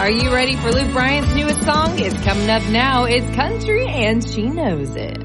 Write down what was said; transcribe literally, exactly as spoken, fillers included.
Are you ready for Luke Bryan's newest song? It's coming up now. It's country and she knows it.